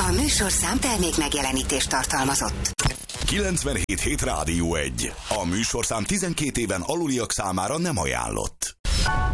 A műsorszám termék megjelenítést tartalmazott. 97.7 Rádió 1. A műsorszám 12 éven aluliak számára nem ajánlott.